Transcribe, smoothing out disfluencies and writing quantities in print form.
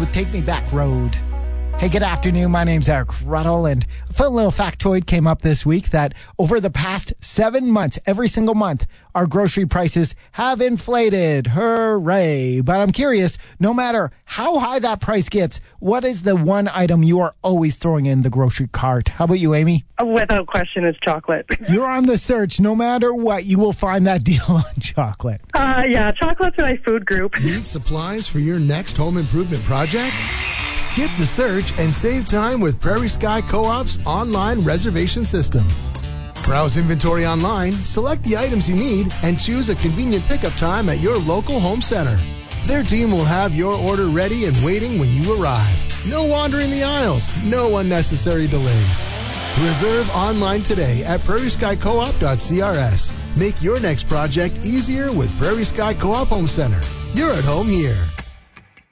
with Take Me Back Road. Hey, good afternoon. My name's Eric Ruddle, and a fun little factoid came up this week that over the past 7 months, every single month, our grocery prices have inflated. Hooray. But I'm curious, no matter how high that price gets, what is the one item you are always throwing in the grocery cart? How about you, Amy? Without question, it's chocolate. You're on the search. No matter what, you will find that deal on chocolate. Yeah, chocolate's my food group. Need supplies for your next home improvement project? Skip the search and save time with Prairie Sky Co-op's online reservation system. Browse inventory online, select the items you need, and choose a convenient pickup time at your local home center. Their team will have your order ready and waiting when you arrive. No wandering the aisles, no unnecessary delays. Reserve online today at prairieskycoop.crs. Make your next project easier with Prairie Sky Co-op Home Center. You're at home here.